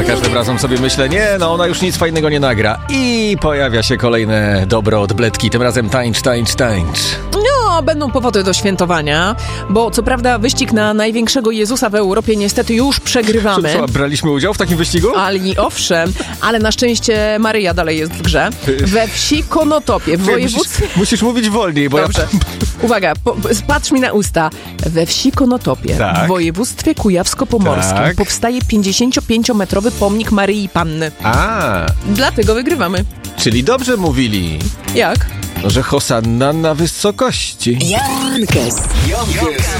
Za każdym razem sobie myślę, nie, no ona już nic fajnego nie nagra. I pojawia się kolejne dobro od Bledki, tym razem tańcz. No, będą powody do świętowania, bo co prawda wyścig na największego Jezusa w Europie niestety już przegrywamy. Co, braliśmy udział w takim wyścigu? Ale owszem, ale na szczęście Maryja dalej jest w grze. We wsi Konotopie w województwie... Musisz mówić wolniej, bo Dobrze. Uwaga, patrz mi na usta. We wsi Konotopie w województwie kujawsko-pomorskim powstaje 55-metrowy pomnik Maryi Panny. Dlatego wygrywamy. Czyli dobrze mówili. Jak? Że hosanna na wysokości. Jonkes.